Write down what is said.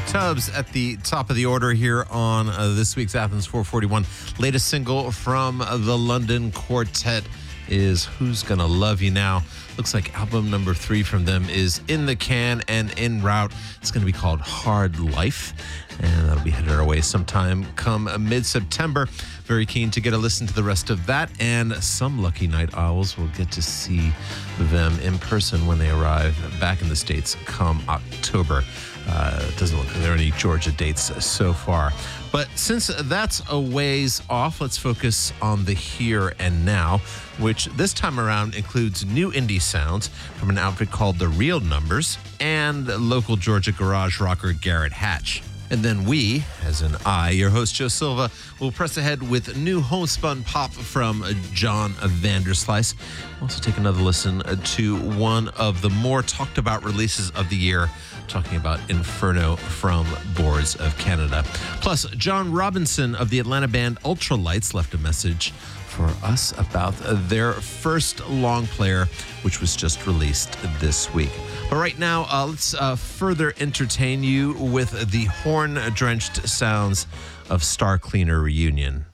Tubbs at the top of the order here on this week's Athens 441. Latest single from the London Quartet is Who's Gonna Love You Now. Looks like album number 3 from them is in the can and en route. It's going to be called Hard Life, and that'll be headed our way sometime come mid-September. Very keen to get a listen to the rest of that, and some lucky night owls will get to see them in person when they arrive back in the States come October. It doesn't look like there are any Georgia dates so far. But since that's a ways off, let's focus on the here and now, which this time around includes new indie sounds from an outfit called The Real Numbers and local Georgia garage rocker Garrett Hatch. And then we, as in I, your host Joe Silva, will press ahead with new homespun pop from John Vanderslice. We'll also take another listen to one of the more talked about releases of the year, talking about Inferno from Boards of Canada. Plus, John Robinson of the Atlanta band Ultralights left a message for us about their first long player, which was just released this week. But right now, let's further entertain you with the horn-drenched sounds of Star Cleaner Reunion.